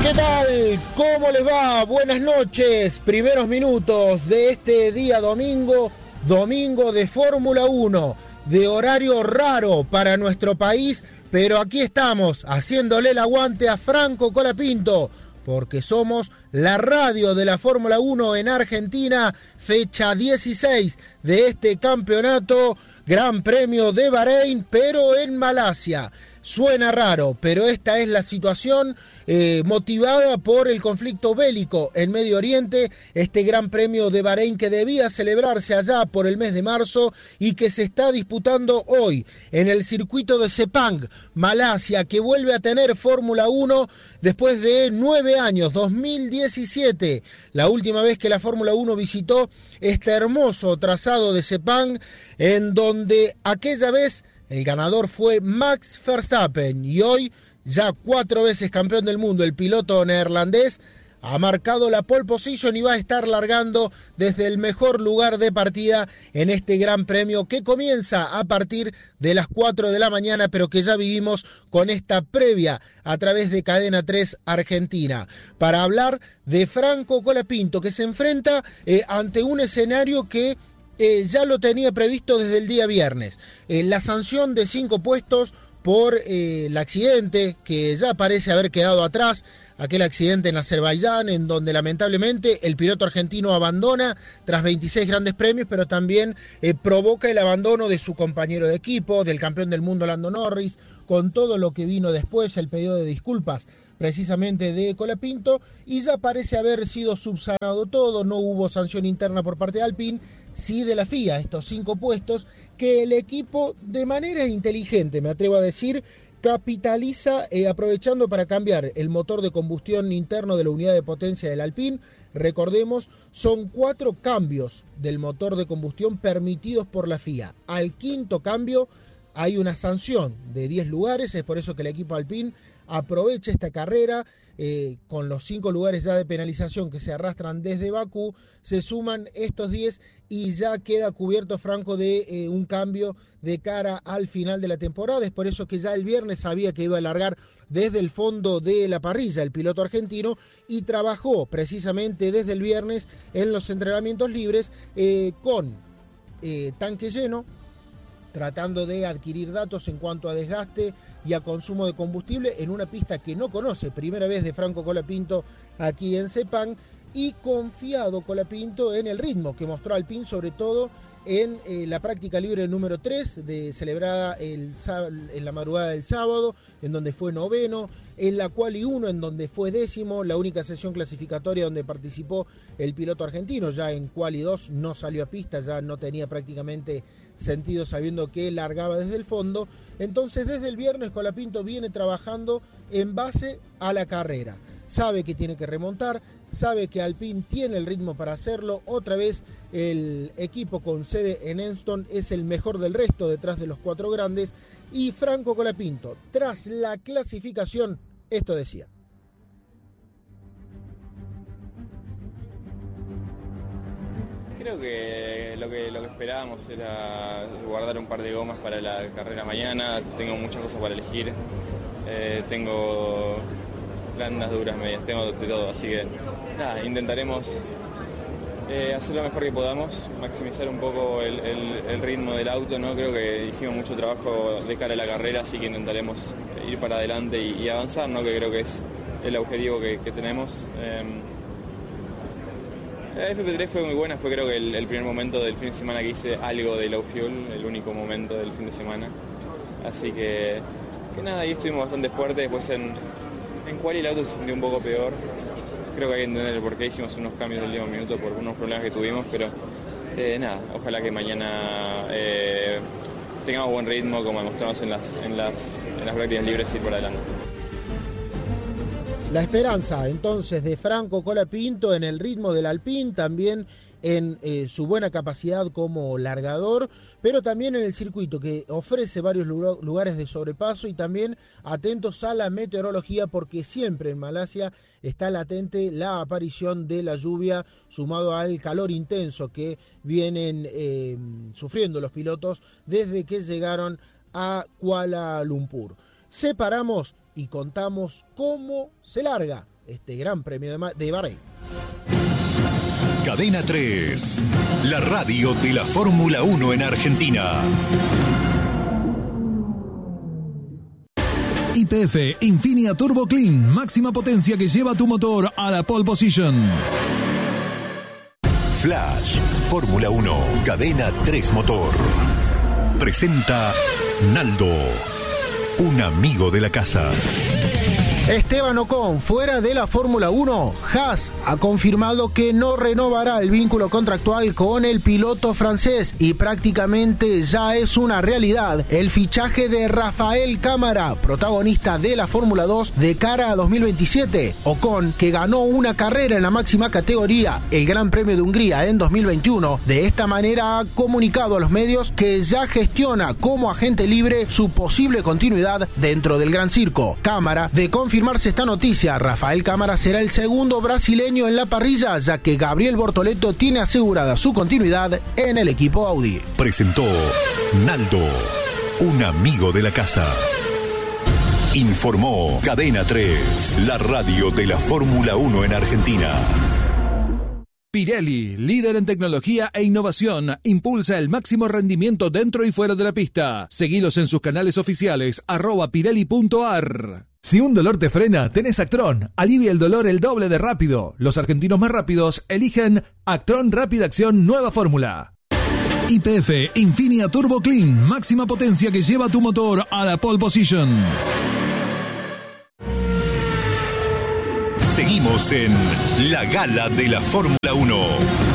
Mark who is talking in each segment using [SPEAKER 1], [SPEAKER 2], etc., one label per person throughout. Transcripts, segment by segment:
[SPEAKER 1] ¿Qué tal? ¿Cómo les va? Buenas noches. Primeros minutos de este día domingo de Fórmula 1, de horario raro para nuestro país, pero aquí estamos haciéndole el aguante a Franco Colapinto, porque somos la radio de la Fórmula 1 en Argentina, fecha 16 de este campeonato, Gran Premio de Bahrein, pero en Malasia. Suena raro, pero esta es la situación motivada por el conflicto bélico en Medio Oriente, este Gran Premio de Bahrein que debía celebrarse allá por el mes de marzo y que se está disputando hoy en el circuito de Sepang, Malasia, que vuelve a tener Fórmula 1 después de 9 años, 2017, la última vez que la Fórmula 1 visitó este hermoso trazado de Sepang, en donde aquella vez el ganador fue Max Verstappen y hoy, ya 4 veces campeón del mundo, el piloto neerlandés ha marcado la pole position y va a estar largando desde el mejor lugar de partida en este Gran Premio que comienza a partir de las 4 de la mañana, pero que ya vivimos con esta previa a través de Cadena 3 Argentina, para hablar de Franco Colapinto, que se enfrenta ante un escenario que ya lo tenía previsto desde el día viernes. La sanción de 5 puestos por el accidente que ya parece haber quedado atrás, aquel accidente en Azerbaiyán en donde lamentablemente el piloto argentino abandona tras 26 grandes premios, pero también provoca el abandono de su compañero de equipo, del campeón del mundo Lando Norris, con todo lo que vino después, el pedido de disculpas precisamente de Colapinto, y ya parece haber sido subsanado todo, no hubo sanción interna por parte de Alpine, sí de la FIA, estos 5 puestos que el equipo de manera inteligente, me atrevo a decir, capitaliza aprovechando para cambiar el motor de combustión interno de la unidad de potencia del Alpine. Recordemos, son 4 cambios del motor de combustión permitidos por la FIA. Al 5.º cambio hay una sanción de 10 lugares, es por eso que el equipo Alpine aprovecha esta carrera, con los 5 lugares ya de penalización que se arrastran desde Bakú, se suman estos 10 y ya queda cubierto Franco de un cambio de cara al final de la temporada. Es por eso que ya el viernes sabía que iba a largar desde el fondo de la parrilla el piloto argentino y trabajó precisamente desde el viernes en los entrenamientos libres con tanque lleno, tratando de adquirir datos en cuanto a desgaste y a consumo de combustible en una pista que no conoce, primera vez de Franco Colapinto aquí en Sepang, y confiado Colapinto en el ritmo que mostró Alpine, sobre todo en la práctica libre número 3, celebrada en la madrugada del sábado, en donde fue noveno, en la quali 1, en donde fue 10º, la única sesión clasificatoria donde participó el piloto argentino. Ya en quali 2 no salió a pista, ya no tenía prácticamente sentido sabiendo que largaba desde el fondo. Entonces desde el viernes Colapinto viene trabajando en base a la carrera. Sabe que tiene que remontar, sabe que Alpine tiene el ritmo para hacerlo. Otra vez el equipo con sede en Enston es el mejor del resto detrás de los 4 grandes. Y Franco Colapinto, tras la clasificación, esto decía.
[SPEAKER 2] Creo que lo que esperábamos era guardar un par de gomas para la carrera mañana. Tengo muchas cosas para elegir. Tengo blandas, duras, medias, tengo de todo. Así que nada, intentaremos hacer lo mejor que podamos, maximizar un poco el ritmo del auto, ¿no? Creo que hicimos mucho trabajo de cara a la carrera, así que intentaremos ir para adelante y avanzar, ¿no? Que creo que es el objetivo que tenemos. La FP3 fue muy buena, fue creo que el primer momento del fin de semana que hice algo de low fuel, el único momento del fin de semana. Así que nada, ahí estuvimos bastante fuertes. Después en quali el auto se sintió un poco peor. Creo que hay que entender el por qué hicimos unos cambios del último minuto por unos problemas que tuvimos, pero nada, ojalá que mañana tengamos buen ritmo como mostramos en las prácticas libres y ir por adelante.
[SPEAKER 1] La esperanza entonces de Franco Colapinto en el ritmo del Alpine, también en su buena capacidad como largador, pero también en el circuito que ofrece varios lugares de sobrepaso, y también atentos a la meteorología porque siempre en Malasia está latente la aparición de la lluvia, sumado al calor intenso que vienen sufriendo los pilotos desde que llegaron a Kuala Lumpur. Separamos y contamos cómo se larga este Gran Premio de Bahrein.
[SPEAKER 3] Cadena 3, la radio de la Fórmula 1 en Argentina.
[SPEAKER 4] YPF Infinia Turbo Clean, máxima potencia que lleva tu motor a la pole position.
[SPEAKER 3] Flash, Fórmula 1, Cadena 3 Motor. Presenta Naldo, un amigo de la casa.
[SPEAKER 1] Esteban Ocon, fuera de la Fórmula 1. Haas ha confirmado que no renovará el vínculo contractual con el piloto francés y prácticamente ya es una realidad el fichaje de Rafael Cámara, protagonista de la Fórmula 2 de cara a 2027. Ocon, que ganó una carrera en la máxima categoría, el Gran Premio de Hungría en 2021, de esta manera ha comunicado a los medios que ya gestiona como agente libre su posible continuidad dentro del Gran Circo. Cámara, de confirmarse esta noticia, Rafael Cámara será el segundo brasileño en la parrilla, ya que Gabriel Bortoleto tiene asegurada su continuidad en el equipo Audi.
[SPEAKER 3] Presentó Naldo, un amigo de la casa. Informó Cadena 3, la radio de la Fórmula 1 en Argentina.
[SPEAKER 4] Pirelli, líder en tecnología e innovación, impulsa el máximo rendimiento dentro y fuera de la pista. Seguilos en sus canales oficiales, @pirelli.ar. Si un dolor te frena, tenés Actron. Alivia el dolor el doble de rápido. Los argentinos más rápidos eligen Actron Rápida Acción Nueva Fórmula. YPF Infinia Turbo Clean, máxima potencia que lleva tu motor a la pole position.
[SPEAKER 3] Seguimos en la gala de la Fórmula 1.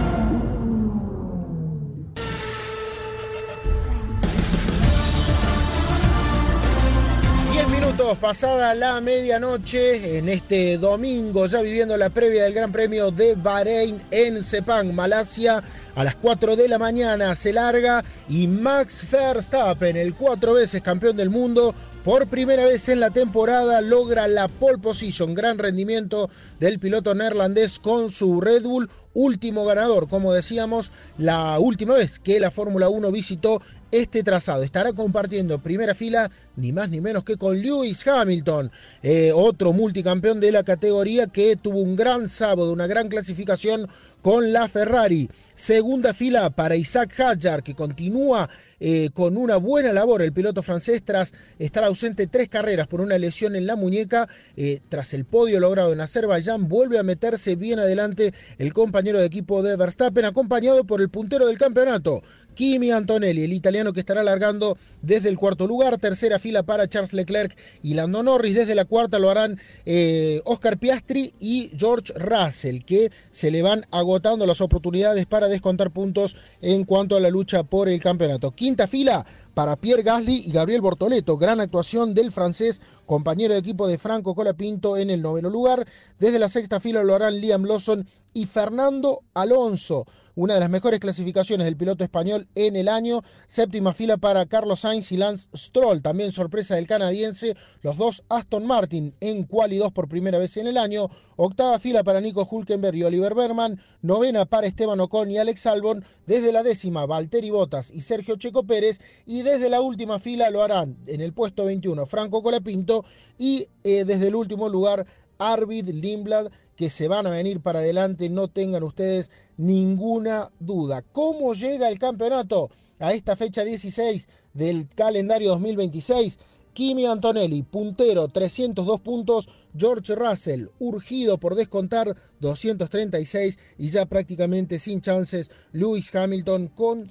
[SPEAKER 1] Pasada la medianoche, en este domingo, ya viviendo la previa del Gran Premio de Bahrein en Sepang, Malasia. A las 4 de la mañana se larga y Max Verstappen, el 4 veces campeón del mundo, por primera vez en la temporada logra la pole position. Gran rendimiento del piloto neerlandés con su Red Bull, último ganador, como decíamos, la última vez que la Fórmula 1 visitó este trazado. Estará compartiendo primera fila ni más ni menos que con Lewis Hamilton, otro multicampeón de la categoría que tuvo un gran sábado, una gran clasificación con la Ferrari. Segunda fila para Isaac Hadjar, que continúa con una buena labor, el piloto francés, tras estar ausente 3 carreras por una lesión en la muñeca. Tras el podio logrado en Azerbaiyán, vuelve a meterse bien adelante el compañero de equipo de Verstappen, acompañado por el puntero del campeonato, Kimi Antonelli, el italiano, que estará largando desde el cuarto lugar. Tercera fila para Charles Leclerc y Lando Norris. Desde la cuarta lo harán Oscar Piastri y George Russell, que se le van agotando las oportunidades para descontar puntos en cuanto a la lucha por el campeonato. Quinta fila para Pierre Gasly y Gabriel Bortoleto. Gran actuación del francés, compañero de equipo de Franco Colapinto, en el noveno lugar. Desde la sexta fila lo harán Liam Lawson y Fernando Alonso, una de las mejores clasificaciones del piloto español en el año. Séptima fila para Carlos Sainz y Lance Stroll, también sorpresa del canadiense, los dos Aston Martin en quali 2 por primera vez en el año. Octava fila para Nico Hülkenberg y Oliver Bergman. Novena para Esteban Ocon y Alex Albon. Desde la décima, Valtteri Bottas y Sergio Checo Pérez. Y desde la última fila lo harán en el puesto 21 Franco Colapinto y desde el último lugar Arvid Lindblad, que se van a venir para adelante, no tengan ustedes ninguna duda. ¿Cómo llega el campeonato a esta fecha 16 del calendario 2026? Kimi Antonelli, puntero, 302 puntos. George Russell, urgido por descontar, 236. Y ya prácticamente sin chances, Lewis Hamilton con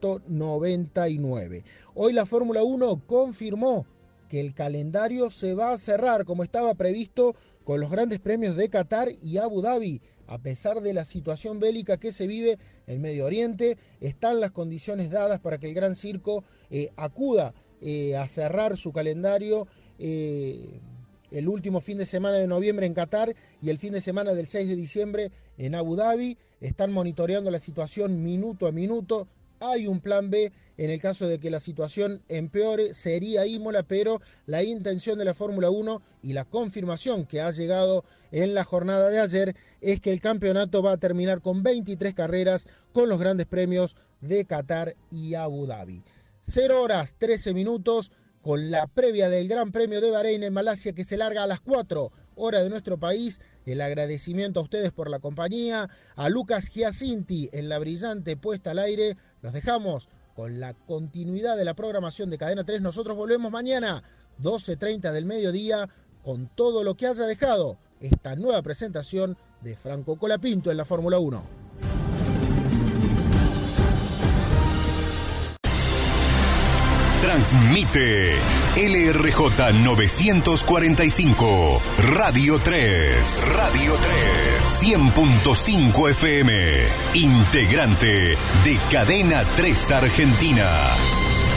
[SPEAKER 1] 199. Hoy la Fórmula 1 confirmó que el calendario se va a cerrar como estaba previsto con los grandes premios de Qatar y Abu Dhabi. A pesar de la situación bélica que se vive en Medio Oriente, están las condiciones dadas para que el Gran Circo acuda a cerrar su calendario el último fin de semana de noviembre en Qatar y el fin de semana del 6 de diciembre en Abu Dhabi. Están monitoreando la situación minuto a minuto. Hay un plan B en el caso de que la situación empeore, sería Imola, pero la intención de la Fórmula 1 y la confirmación que ha llegado en la jornada de ayer es que el campeonato va a terminar con 23 carreras con los grandes premios de Qatar y Abu Dhabi. 0 horas 13 minutos con la previa del Gran Premio de Bahrein en Malasia, que se larga a las 4. hora de nuestro país. El agradecimiento a ustedes por la compañía, a Lucas Giacinti en la brillante puesta al aire. Los dejamos con la continuidad de la programación de Cadena 3. Nosotros volvemos mañana, 12:30 del mediodía, con todo lo que haya dejado esta nueva presentación de Franco Colapinto en la Fórmula 1.
[SPEAKER 3] Transmite LRJ 945, Radio 3. Radio 3. 100.5 FM. Integrante de Cadena 3 Argentina.